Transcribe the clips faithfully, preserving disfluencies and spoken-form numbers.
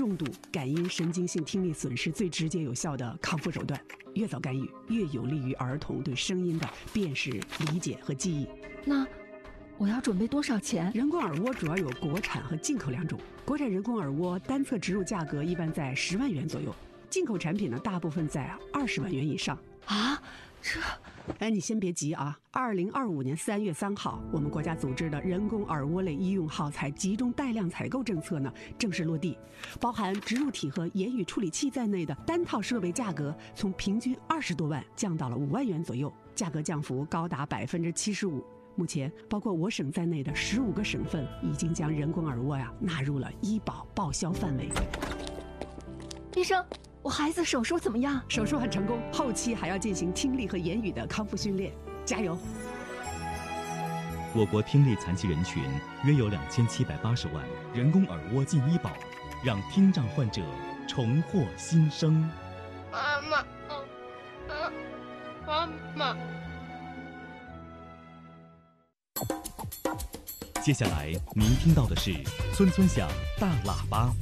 重度感因神经性听力损失最直接有效的康复手段。越早干预，越有利于儿童对声音的辨识、理解和记忆。 那我要准备多少钱？ 人工耳蜗主要有国产和进口两种。国产人工耳蜗单侧植入价格一般在十万元左右，进口产品呢，大部分在二十万元以上。 啊，这…… 哎，你先别急啊！二零二五年三月三号，我们国家组织的人工耳蜗类医用耗材集中带量采购政策呢正式落地，包含植入体和言语处理器在内的单套设备价格从平均二十多万降到了五万元左右，价格降幅高达百分之七十五。目前，包括我省在内的十五个省份已经将人工耳蜗呀纳入了医保报销范围。 医生，我孩子手术怎么样？ 手术很成功，后期还要进行听力和言语的康复训练，加油！ 我国听力残疾人群约有两千七百八十万，人工耳蜗进医保，让听障患者重获新生。 妈妈，嗯，妈妈。 接下来您听到的是村村响大喇叭。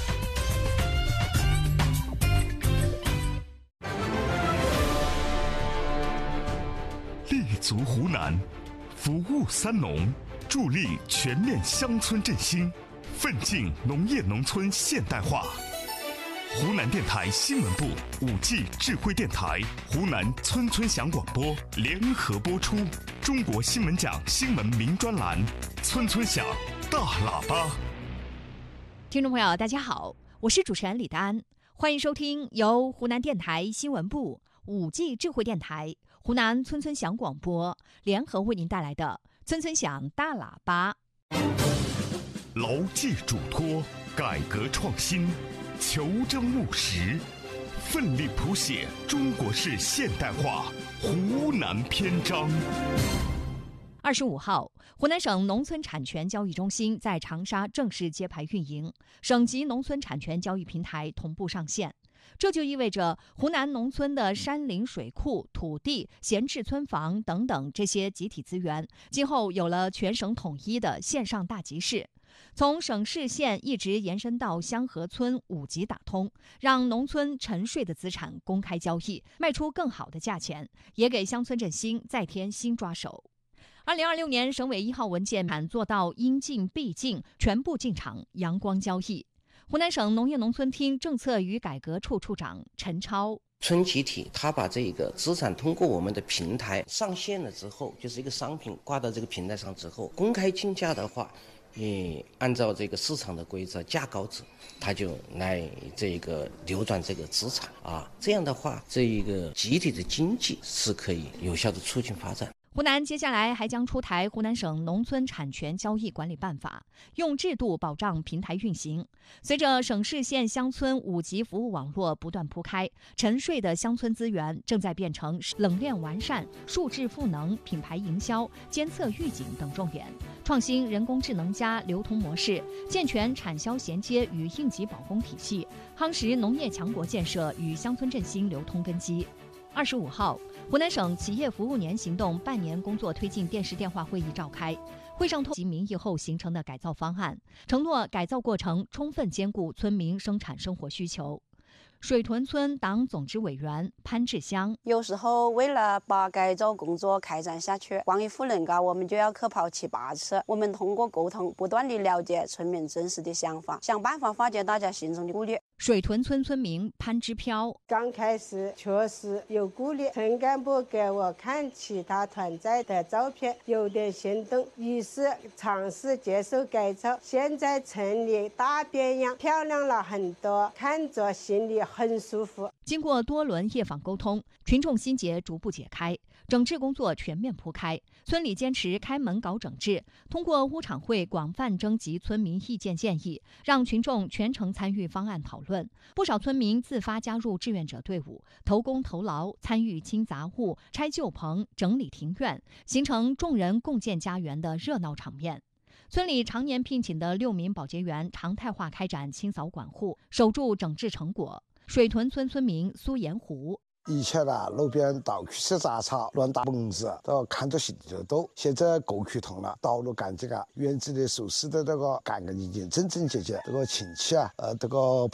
立足湖南，服务三农，助力全面乡村振兴，奋进农业农村现代化。湖南电台新闻部、五 G 智慧电台、湖南村村响广播联合播出中国新闻奖新闻名专栏《村村响大喇叭》。 听众朋友，大家好，我是主持人李丹安，欢迎收听由湖南电台新闻部、五 G 智慧电台、湖南村村响广播联合为您带来的《村村响大喇叭》。 牢记嘱托，改革创新，求真务实，奋力谱写中国式现代化湖南篇章。 二十五号，湖南省农村产权交易中心在长沙正式揭牌运营，省级农村产权交易平台同步上线。这就意味着湖南农村的山林水库、土地、闲置村房等等这些集体资源，今后有了全省统一的线上大集市。从省市县一直延伸到乡河村五级打通，让农村沉睡的资产公开交易，卖出更好的价钱，也给乡村振兴再添新抓手。二零二六年省委一号文件版做到应进必进，全部进场阳光交易。湖南省农业农村厅政策与改革处处长陈超， 村集体他把这个资产通过我们的平台上线了之后，就是一个商品挂到这个平台上之后，公开竞价的话，也按照这个市场的规则，价高者他就来这个流转这个资产啊，这样的话，这一个集体的经济是可以有效的促进发展。 湖南接下来还将出台湖南省农村产权交易管理办法，用制度保障平台运行。随着省市县乡村五级服务网络不断铺开，沉睡的乡村资源正在变成冷链完善、数字赋能、品牌营销、监测预警等重点，创新人工智能加流通模式，健全产销衔接与应急保供体系，夯实农业强国建设与乡村振兴流通根基。二十五号，湖南省企业服务年行动半年工作推进电视电话会议召开，会上透及民意后形成的改造方案，承诺改造过程充分兼顾村民生产生活需求。水屯村党总支委员潘志香， 有时候为了把改造工作开展下去，光一户人嘎，我们就要去跑七八次。我们通过沟通，不断地了解村民真实的想法，想办法化解大家心中的顾虑。 水屯村村民潘之飘， 刚开始确实有顾虑，村干部给我看其他团在的照片，有点心动，于是尝试接受改造。现在村里大变样，漂亮了很多，看着心里很舒服。 经过多轮夜访沟通，群众心结逐步解开，整治工作全面铺开。村里坚持开门搞整治，通过屋场会广泛征集村民意见建议，让群众全程参与方案讨论。不少村民自发加入志愿者队伍，投工投劳，参与清杂物、拆旧棚、整理庭院，形成众人共建家园的热闹场面。村里常年聘请的六名保洁员常态化开展清扫管护，守住整治成果。水屯村村民苏延虎， 以前呢，路边到处是杂草，乱打蹦子，都看着心里就多。现在过渠通了，道路干净啊，园子里收拾的这个干干净净、整整洁洁，这个亲戚啊，呃，这个